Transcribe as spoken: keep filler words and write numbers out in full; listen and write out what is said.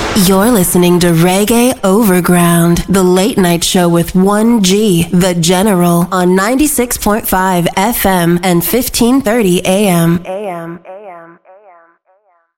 You're listening to Reggae Overground, the late night show with one G, The General, on ninety-six point five F M and fifteen thirty A M. A M.